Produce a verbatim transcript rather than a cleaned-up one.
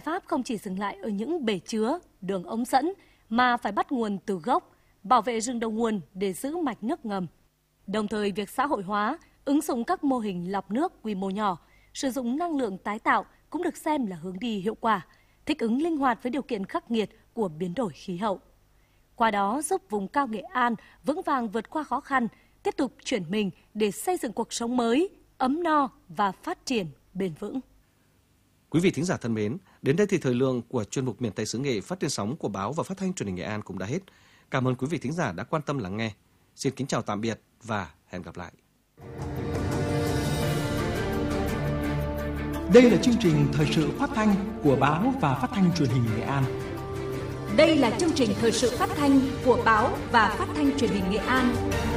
pháp không chỉ dừng lại ở những bể chứa, đường ống dẫn, mà phải bắt nguồn từ gốc, bảo vệ rừng đầu nguồn để giữ mạch nước ngầm. Đồng thời, việc xã hội hóa, ứng dụng các mô hình lọc nước quy mô nhỏ, sử dụng năng lượng tái tạo cũng được xem là hướng đi hiệu quả, thích ứng linh hoạt với điều kiện khắc nghiệt của biến đổi khí hậu. Qua đó giúp vùng cao Nghệ An vững vàng vượt qua khó khăn, tiếp tục chuyển mình để xây dựng cuộc sống mới, ấm no và phát triển bền vững. Quý vị thính giả thân mến, đến đây thì thời lượng của chuyên mục Miền Tây xứ Nghệ phát trên sóng của báo và phát thanh truyền hình Nghệ An cũng đã hết. Cảm ơn quý vị thính giả đã quan tâm lắng nghe. Xin kính chào tạm biệt và hẹn gặp lại. Đây là chương trình thời sự phát thanh của báo và phát thanh truyền hình Nghệ An. Đây là chương trình thời sự phát thanh của báo và phát thanh truyền hình Nghệ An.